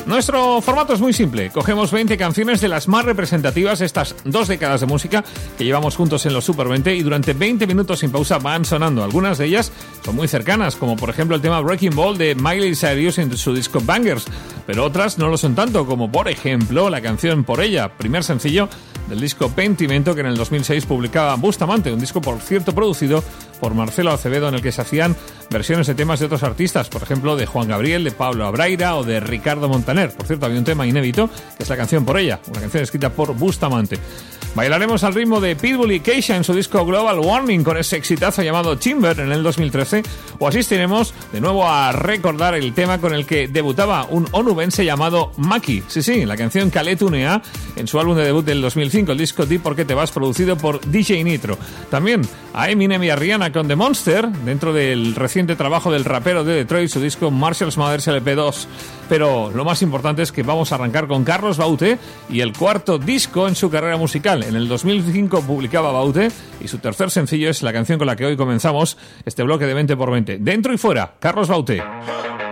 Nuestro formato es muy simple. Cogemos 20 canciones de las más representativas de estas 2 décadas de música que llevamos juntos en los Super 20 y durante 20 minutos sin pausa van sonando. Algunas de ellas son muy cercanas, como por ejemplo el tema Breaking Ball de Miley Cyrus en su disco Bangers, pero otras no lo son tanto, como por ejemplo la canción Por Ella, primer sencillo del disco Pentimento que en el 2006 publicaba Bustamante, un disco por cierto producido por Marcelo Acevedo en el que se hacían versiones de temas de otros artistas, por ejemplo de Juan Gabriel, de Pablo Abraira o de Ricardo Montaner. Por cierto, había un tema inédito que es la canción Por Ella, una canción escrita por Bustamante. Bailaremos al ritmo de Pitbull y Keisha en su disco Global Warming con ese exitazo llamado Timber en el 2013, o asistiremos de nuevo a recordar el tema con el que debutaba un onubense llamado Maki. Sí, la canción Kaletunea en su álbum de debut del 2005, el disco Di Por qué te vas, producido por DJ Nitro. También a Eminem y a Rihanna con The Monster, dentro del reciente trabajo del rapero de Detroit, su disco Marshall's Mathers LP2. Pero lo más importante es que vamos a arrancar con Carlos Baute y el cuarto disco en su carrera musical. En el 2005 publicaba Baute y su tercer sencillo es la canción con la que hoy comenzamos este bloque de 20 por 20. Dentro y fuera, Carlos Baute.